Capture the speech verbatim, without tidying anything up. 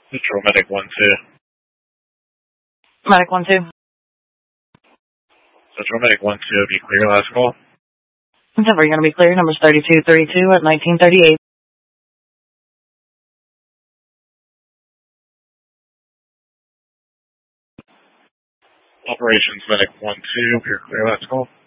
Central Medic one two. Medic one two. Central Medic one two, be clear, last call. Denver, you're going to be clear. Number's thirty-two thirty-two at nineteen thirty-eight. Operations Medic one two, you're clear, last call.